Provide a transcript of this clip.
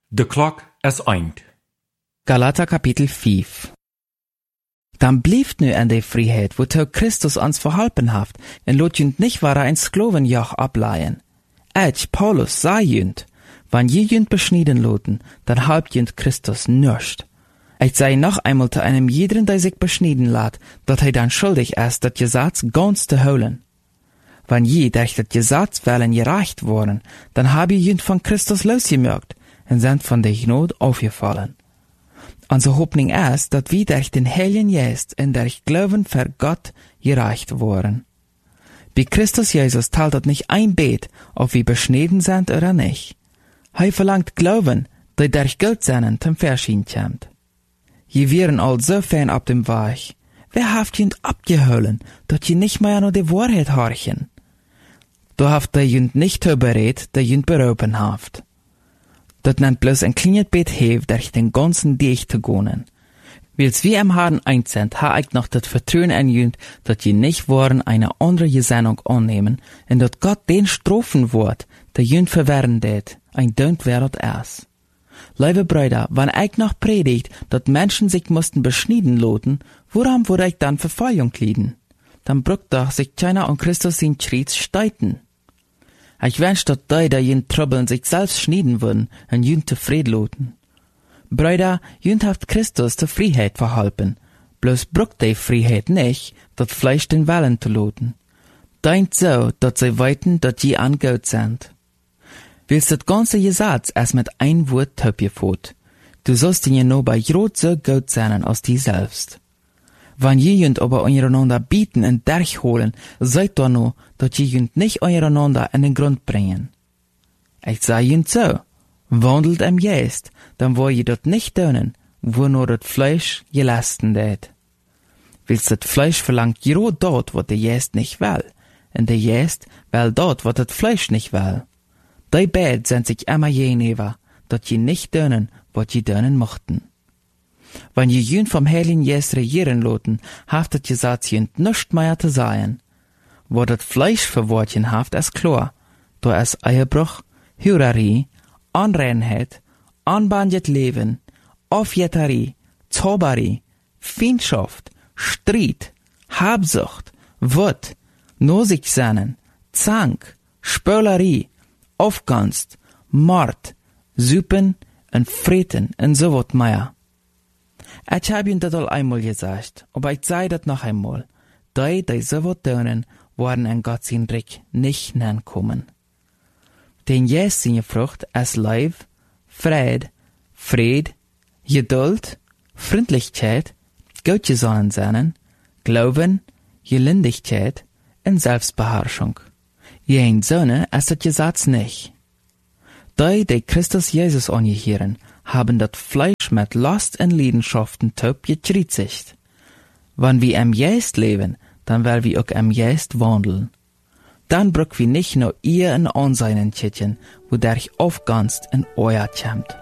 De klok is eind. Galater Kapitel 5. Dan blieft nu an de vrijheid, wozu Christus ons verholpen haft, en lot junt nicht ware ein Sklovenjoch ableihen. Paulus, sei junt, wann je junt beschnieden loten, dann halbt junt Christus nüscht. Ich sei noch einmal zu einem jeden, der sich beschnieden lat, dat hij dann schuldig ist, dat Gesetz ganz zu holen. Wann je durch dat Gesetz wollen gereicht worden, dann hab je junt von Christus losgemerkt, und sind von der Gnade aufgefallen. Unsere Hoffnung ist, dass wir durch den Heiligen Geist und durch Glauben für Gott gereicht worden. Bei Christus Jesus teilt das nicht ein Bet, ob wir beschnitten sind oder nicht. Er verlangt Glauben, der durch Geld seinen zum Verschieden kommt. Je wären all so fern ab dem Weg. Wer haft jünd abgeholen, dass je nicht mehr nur die Wahrheit horchen? Da haft der jünd nicht berät, der jünd beropen haft. Dat nennt bloß ein kleines Bet hef, durch den ganzen Dich zu gehen. Wils wie im Haaren eins sind, ha ich noch das Vertrauen an jünd, dat je nicht wollen eine andere Gesinnung annehmen, und dat Gott den strafen wird, der jünd verwehren det, ein Dönt wäret es. Liebe Brüder, wenn ich noch predigt, dat Menschen sich mussten beschnieden loten, woran würde ich dann Verfeuerung lieden? Dann brückt doch sich keiner an Christus in Schritt steiten. Ich wünsch, dass die jen Trübeln sich selbst schnieden würden und jün zufrieden loten. Brüder, jün haft Christus zur Freiheit verholpen, bloß bruckt die Freiheit nicht, dat Fleisch den Willen zu loten. Deint so, dass sie weiten, dass je an Gott sind. Willst das ganze Gesetz erst mit ein Wort töpfefot, du sollst ihn ja nur bei Jod so gut sein als die selbst. Wenn je jünd aber eureinander bieten und durchholen, seid doch nur, dass je jünd nicht eureinander in den Grund bringen. Ich sag jünd so, wandelt im Geist, dann wollt je dort nicht tun, wo nur das Fleisch gelasten det. Willst das Fleisch verlangt jero dort, wo der Geist nicht will, und der Geist will dort, wo das Fleisch nicht will. Die beiden sind sich immer jenever, dass je nicht tun, was je tun mochten. Wenn je jünd vom Heiligen Geist regieren loten, haft das Gesetz jünd nischt mehr zu sein. Wo das Fleisch verwortchen haft, ist klar. Da ist Ehebruch, Hurerei, Unreinheit, unbandet Leben, Aufjetterie, Zauberei, Feindschaft, Streit, Habsucht, Wut, Nosigsennen, Zank, Spölerei, Aufgunst, Mord, Süpen und Freten und so wat mehr. Ich hab ihn das all einmal gesagt, aber ich sei das noch einmal. Die so wat tun, werden in Gott sein Reich nicht kommen. Den Jesus seine Frucht ist Liebe, Fried, Geduld, Freundlichkeit, Gutgesonnen sein, Glauben, Gelindigkeit und Selbstbeherrschung. Jen Sonne ist das Gesetz nicht. Die Christus Jesus angehören, haben das Fleisch mit Lust und Leidenschaften taub gekritzigt. Wenn wir im Geist leben, dann werden wir auch im Geist wandeln. Dann brück wir nicht nur ihr in Anseinen Tschitchen, wodurch aufganzt in euer kommt.